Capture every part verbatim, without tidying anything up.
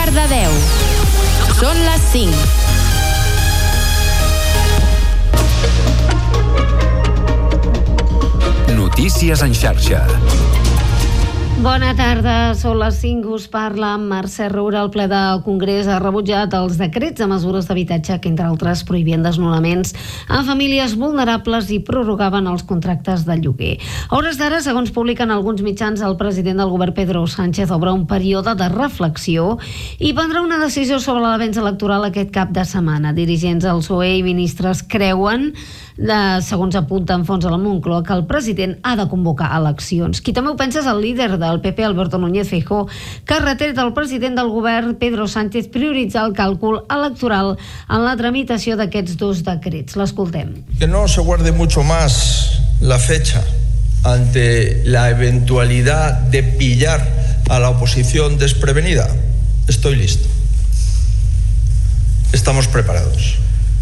Cardedeu. Són les cinc. Notícies en xarxa. Bona tarda, són les cinc, us parla Mercè Roura. El ple del Congrés ha rebutjat els decrets de mesures d'habitatge que, entre altres, prohibien desnonaments a famílies vulnerables i prorrogaven els contractes de lloguer. A hores d'ara, segons publiquen alguns mitjans, el president del govern, Pedro Sánchez, obre un període de reflexió i prendrà una decisió sobre l'avenç electoral aquest cap de setmana. Dirigents del P S O E i ministres creuen, de, segons apunten fonts a la Moncloa, que el president ha de convocar eleccions. Qui també ho pensa és el líder del P P, Alberto Núñez Feijóo, que ha retret al president del govern, Pedro Sánchez, prioritzar el càlcul electoral en la tramitació d'aquests dos decrets. L'escoltem. Que no se guarde mucho más la fecha ante la eventualidad de pillar a la oposición desprevenida. Estoy listo. Estamos preparados.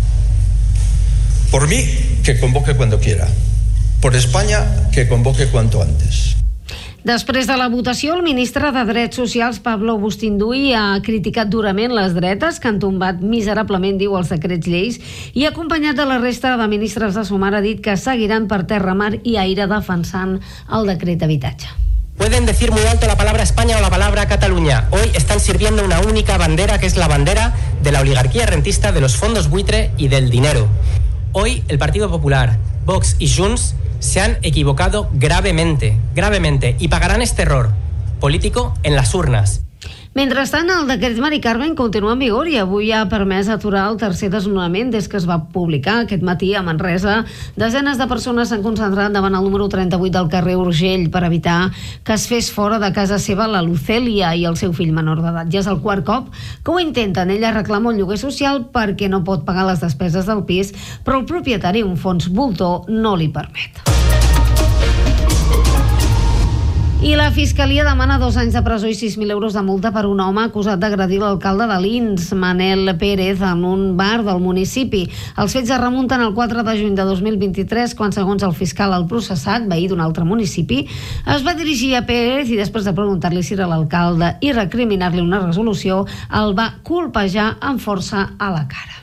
Por mí, que convoque cuando quiera. Por España, que convoque cuanto antes. Després de la votació, el ministre de Drets Socials, Pablo Bustinduy, ha criticat durament les dretes, que han tombat miserablement, diu, els decrets lleis, i acompanyat de la resta de ministres de Sumar, ha dit que seguiran per terra, mar i aire defensant el decret d'habitatge. Pueden decir muy alto la palabra España o la palabra Cataluña. Hoy están sirviendo una única bandera, que es la bandera de la oligarquía rentista, de los fondos buitre y del dinero. Hoy el Partido Popular, Vox y Junts se han equivocado gravemente, gravemente, y pagarán este error político en las urnas. Mentrestant, el decret Mari Carmen continua en vigor i avui ha permès aturar el tercer desnonament des que es va publicar aquest matí a Manresa. Desenes de persones s'han concentrat davant el número trenta-vuit del carrer Urgell per evitar que es fes fora de casa seva la Lucèlia i el seu fill menor d'edat. Ja és el quart cop que ho intenten. Ella reclama un lloguer social perquè no pot pagar les despeses del pis, però el propietari, un fons voltor, no li permet. I la Fiscalia demana dos anys de presó i sis mil euros de multa per un home acusat d'agredir l'alcalde de Lins, Manel Pérez, en un bar del municipi. Els fets es remunten al quatre de juny de dos mil vint-i-tres, quan, segons el fiscal, el processat, veí d'un altre municipi, es va dirigir a Pérez i, després de preguntar-li si era l'alcalde i recriminar-li una resolució, el va colpejar amb força a la cara.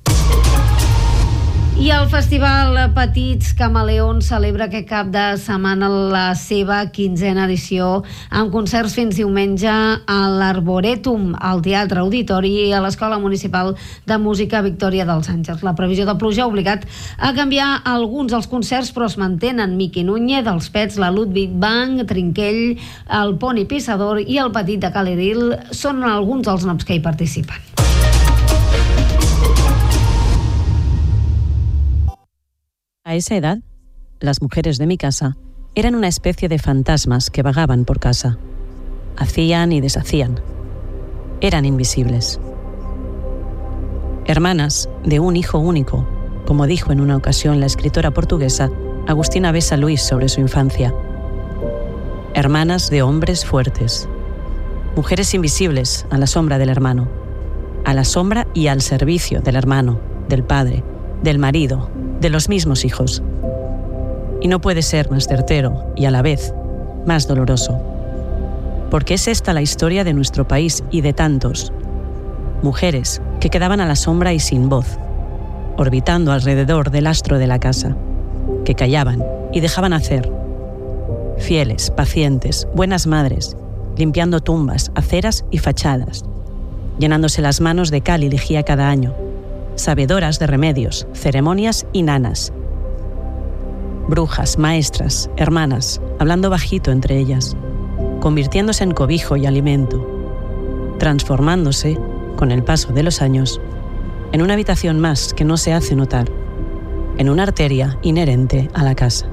I el Festival Petits Camaleons celebra aquest cap de setmana la seva quinzena edició amb concerts fins diumenge a l'Arboretum, al Teatre Auditori i a l'Escola Municipal de Música Victòria dels Àngels. La previsió de pluja ha obligat a canviar alguns dels concerts, però es mantenen Miqui Núñez, els Pets, la Ludwig Band, Trinquell, el Poni Pissador i el Petit de Caleril són alguns dels noms que hi participen. A esa edad, las mujeres de mi casa eran una especie de fantasmas que vagaban por casa. Hacían y deshacían. Eran invisibles. Hermanas de un hijo único, como dijo en una ocasión la escritora portuguesa Agustina Bessa Luís sobre su infancia. Hermanas de hombres fuertes. Mujeres invisibles a la sombra del hermano. A la sombra y al servicio del hermano, del padre, del marido, de los mismos hijos. Y no puede ser más certero y a la vez más doloroso. Porque es esta la historia de nuestro país y de tantos. Mujeres que quedaban a la sombra y sin voz, orbitando alrededor del astro de la casa, que callaban y dejaban hacer. Fieles, pacientes, buenas madres, limpiando tumbas, aceras y fachadas, llenándose las manos de cal y lejía cada año, sabedoras de remedios, ceremonias y nanas. Brujas, maestras, hermanas, hablando bajito entre ellas, convirtiéndose en cobijo y alimento, transformándose, con el paso de los años, en una habitación más que no se hace notar, en una arteria inherente a la casa.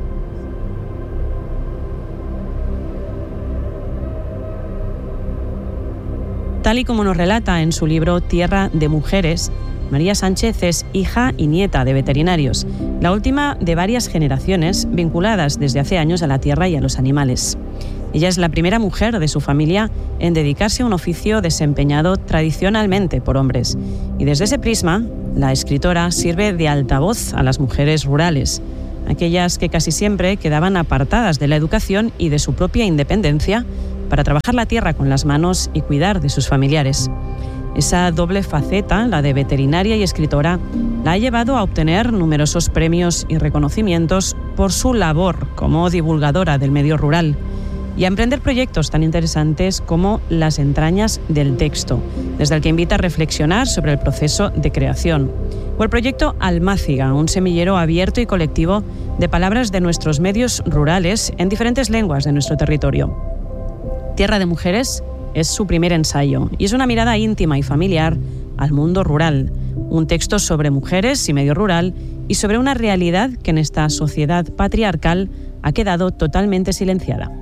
Tal y como nos relata en su libro Tierra de Mujeres, María Sánchez es hija y nieta de veterinarios, la última de varias generaciones vinculadas desde hace años a la tierra y a los animales. Ella es la primera mujer de su familia en dedicarse a un oficio desempeñado tradicionalmente por hombres. Y desde ese prisma, la escritora sirve de altavoz a las mujeres rurales, aquellas que casi siempre quedaban apartadas de la educación y de su propia independencia para trabajar la tierra con las manos y cuidar de sus familiares. Esa doble faceta, la de veterinaria y escritora, la ha llevado a obtener numerosos premios y reconocimientos por su labor como divulgadora del medio rural y a emprender proyectos tan interesantes como Las entrañas del texto, desde el que invita a reflexionar sobre el proceso de creación, o el proyecto Almáciga, un semillero abierto y colectivo de palabras de nuestros medios rurales en diferentes lenguas de nuestro territorio. Tierra de Mujeres es su primer ensayo y es una mirada íntima y familiar al mundo rural, un texto sobre mujeres y medio rural y sobre una realidad que en esta sociedad patriarcal ha quedado totalmente silenciada.